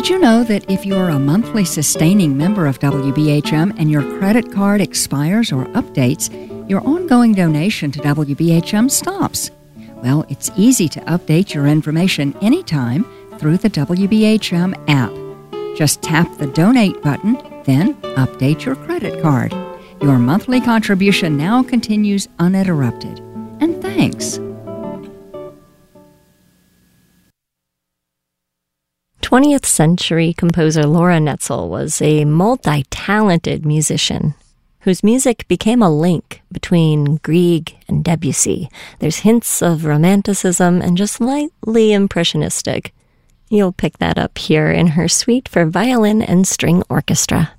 Did you know that if you're a monthly sustaining member of WBHM and your credit card expires or updates, your ongoing donation to WBHM stops? Well, it's easy to update your information anytime through the WBHM app. Just tap the Donate button, then update your credit card. Your monthly contribution now continues uninterrupted. And thanks. 20th century composer Laura Netzel was a multi-talented musician whose music became a link between Grieg and Debussy. There's hints of romanticism and just lightly impressionistic. You'll pick that up here in her suite for violin and string orchestra.